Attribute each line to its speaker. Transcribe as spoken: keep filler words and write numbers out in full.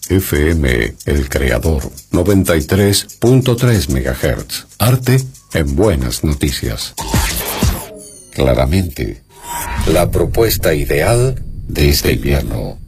Speaker 1: F M El Creador, noventa y tres punto tres megahertz. Arte en buenas noticias. Claramente, la propuesta ideal de este invierno.